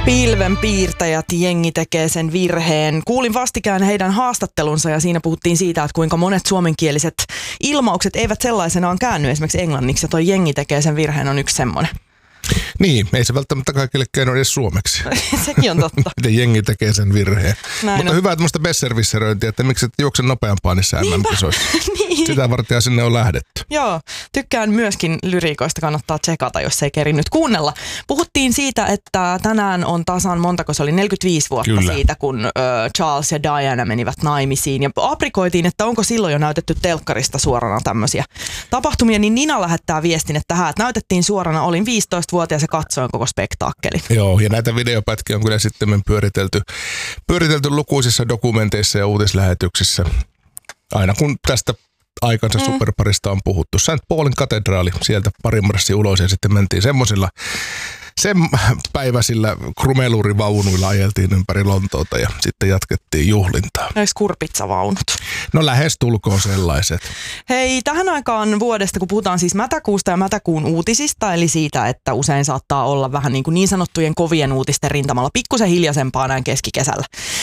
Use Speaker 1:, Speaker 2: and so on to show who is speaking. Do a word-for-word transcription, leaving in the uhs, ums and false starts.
Speaker 1: Pilvenpiirtäjät, jengi tekee sen virheen. Kuulin vastikään heidän haastattelunsa ja siinä puhuttiin siitä, että kuinka monet suomenkieliset ilmaukset eivät sellaisenaan käänny esimerkiksi englanniksi. Ja toi jengi tekee sen virheen on yksi semmoinen.
Speaker 2: Niin, ei se välttämättä kaikille käy edes suomeksi.
Speaker 1: Sekin on totta.
Speaker 2: Miten jengi tekee sen virheen.
Speaker 1: Näin
Speaker 2: Mutta
Speaker 1: on.
Speaker 2: hyvä, että musta besservisseröintiä, että miksi et juokse nopeampaa niissä M M-kisoissa.
Speaker 1: Niin.
Speaker 2: Sitä varten sinne on lähdetty.
Speaker 1: Joo, tykkään myöskin lyriikoista, kannattaa tsekata, jos ei kerinyt kuunnella. Puhuttiin siitä, että tänään on tasan montako se oli, neljäkymmentäviisi vuotta
Speaker 2: Kyllä.
Speaker 1: siitä, kun ö, Charles ja Diana menivät naimisiin. Ja aprikoitiin, että onko silloin jo näytetty telkkarista suorana tämmöisiä tapahtumia, niin Nina lähettää viestin, että tähän, että näytettiin suorana, olin viisitoistavuotias ja katsoin koko spektaakkelin.
Speaker 2: Joo, ja näitä videopätkiä on kyllä sitten pyöritelty, pyöritelty lukuisissa dokumenteissa ja uutislähetyksissä. Aina kun tästä aikansa mm. superparista on puhuttu. Saint Paulin katedraali, sieltä pari marssi ulos ja sitten mentiin semmoisilla sen päiväisillä krumelurivaunuilla ajeltiin ympäri Lontoota ja sitten jatkettiin juhlintaa.
Speaker 1: Olis kurpitsavaunut?
Speaker 2: No lähes tulkoon sellaiset.
Speaker 1: Hei, tähän aikaan vuodesta, kun puhutaan siis mätäkuusta ja mätäkuun uutisista, eli siitä, että usein saattaa olla vähän niin kuin niin sanottujen kovien uutisten rintamalla pikkusen hiljaisempaa näin keskikesällä,